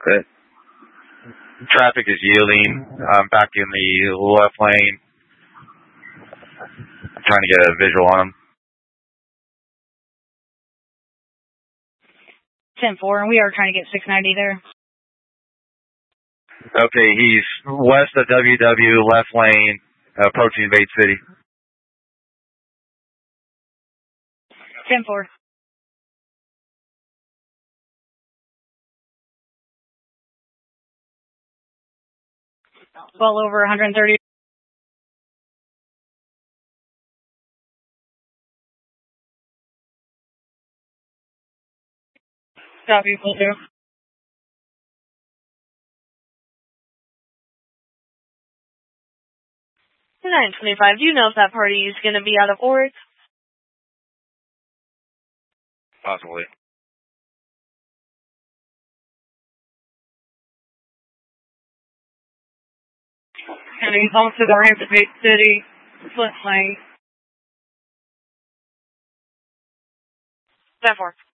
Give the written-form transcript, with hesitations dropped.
Okay. Traffic is yielding. I'm back in the left lane. I'm trying to get a visual on him. 10-4, and we are trying to get 690 there. Okay, he's west of WW, left lane, approaching Bate City. 10-4. Well over 130. Copy, will do. 925. Do you know if that party is going to be out of org? Possibly. Heading home to the ramp at Bate City, left lane. 10-4.